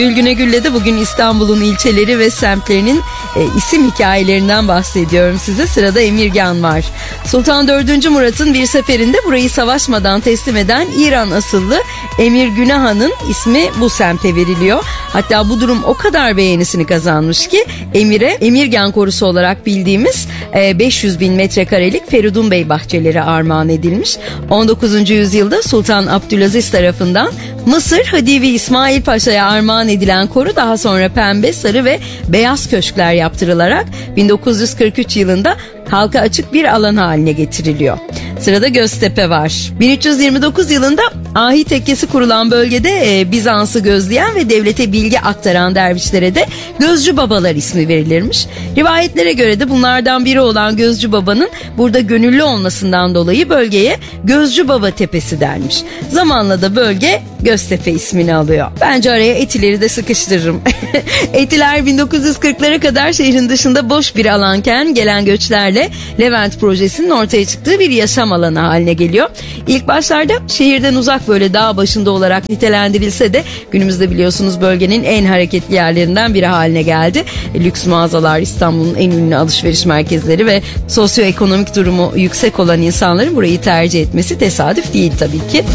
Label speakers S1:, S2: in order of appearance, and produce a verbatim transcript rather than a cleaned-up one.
S1: Gülgüne Gül'le de bugün İstanbul'un ilçeleri ve semtlerinin e, isim hikayelerinden bahsediyorum size. Sırada Emirgan var. Sultan dördüncü Murat'ın bir seferinde burayı savaşmadan teslim eden İran asıllı Emir Günahan'ın ismi bu semte veriliyor. Hatta bu durum o kadar beğenisini kazanmış ki Emir'e Emirgan Korusu olarak bildiğimiz e, beş yüz bin metrekarelik Feridun Bey bahçeleri armağan edilmiş. on dokuzuncu yüzyılda Sultan Abdülaziz tarafından Mısır Hadivi İsmail Paşa'ya armağan edilen koru daha sonra pembe, sarı ve beyaz köşkler yaptırılarak bin dokuz yüz kırk üç yılında halka açık bir alan haline getiriliyor. Sırada Göztepe var. bin üç yüz yirmi dokuz yılında Ahi Tekkesi kurulan bölgede e, Bizans'ı gözleyen ve devlete bilgi aktaran dervişlere de Gözcü Babalar ismi verilirmiş. Rivayetlere göre de bunlardan biri olan Gözcü Baba'nın burada gönüllü olmasından dolayı bölgeye Gözcü Baba Tepesi denmiş. Zamanla da bölge Göztepe ismini alıyor. Bence araya Etiler'i de sıkıştırırım. Etiler bin dokuz yüz kırklara kadar şehrin dışında boş bir alanken gelen göçlerle Levent projesinin ortaya çıktığı bir yaşam alanı haline geliyor. İlk başlarda şehirden uzak böyle dağ başında olarak nitelendirilse de günümüzde biliyorsunuz bölgenin en hareketli yerlerinden biri haline geldi. Lüks mağazalar, İstanbul'un en ünlü alışveriş merkezleri ve sosyoekonomik durumu yüksek olan insanların burayı tercih etmesi tesadüf değil tabii ki.